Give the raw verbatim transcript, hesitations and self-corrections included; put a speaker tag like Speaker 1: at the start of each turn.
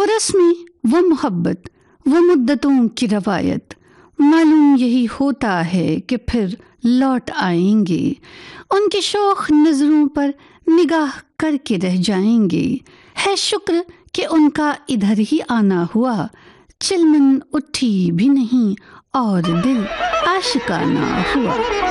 Speaker 1: वो रस्में, वो मोहब्बत, वो मुद्दतों की रवायत, मालूम यही होता है कि फिर लौट आएंगे। उनके शौक नजरों पर निगाह करके रह जाएंगे। है शुक्र कि उनका इधर ही आना हुआ, चिलमन उठी भी नहीं और दिल आशिकाना हुआ।